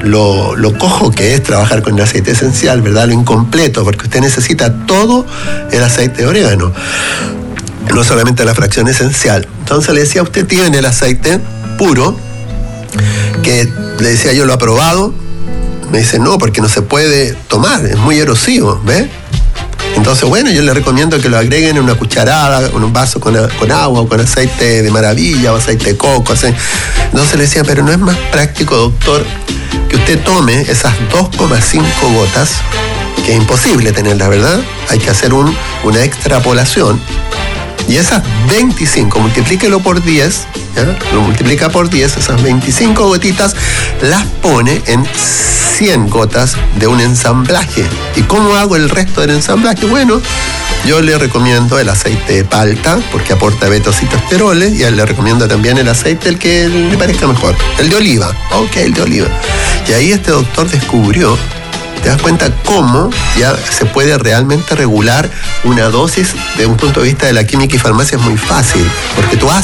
lo cojo que es trabajar con el aceite esencial, ¿verdad? Lo incompleto, porque usted necesita todo el aceite de orégano, no solamente la fracción esencial. Entonces le decía, usted tiene el aceite puro, que le decía yo, lo ha probado. Me dice, no, porque no se puede tomar, es muy erosivo, ¿ves? Entonces, bueno, yo le recomiendo que lo agreguen en una cucharada, en un vaso con agua o con aceite de maravilla o aceite de coco. Entonces le decía, pero ¿no es más práctico, doctor, que usted tome esas 2,5 gotas, que es imposible tenerlas, ¿verdad? Hay que hacer una extrapolación. Y esas 25, multiplíquelo por 10, ¿ya? Lo multiplica por 10, esas 25 gotitas las pone en 100 gotas de un ensamblaje. ¿Y cómo hago el resto del ensamblaje? Bueno, yo le recomiendo el aceite de palta, porque aporta betocitoesteroles, y le recomiendo también el aceite, el que le parezca mejor, el de oliva. Ok, el de oliva. Y ahí este doctor descubrió, te das cuenta cómo ya se puede realmente regular una dosis. De un punto de vista de la química y farmacia es muy fácil, porque tú haces